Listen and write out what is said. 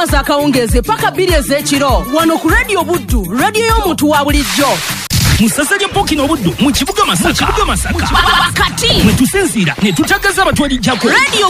akawungeze paka 2 ez'ekiro wano ku Radio Buddu, radio y'omuntu wa bulijjo. Musasanya Pokino Buddu mu kibuga Masaka. Kati mwe tusinziira ne tutagaza abatwalijjako. Radio